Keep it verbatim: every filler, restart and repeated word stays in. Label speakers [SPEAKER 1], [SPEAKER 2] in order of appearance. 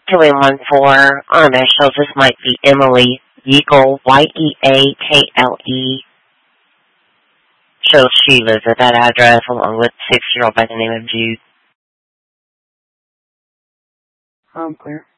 [SPEAKER 1] two one one four. On that shows this might be Emily Yeagle, Y E A K L E. Shows she lives at that address along with six-year-old by the name of Jude.
[SPEAKER 2] I'm clear.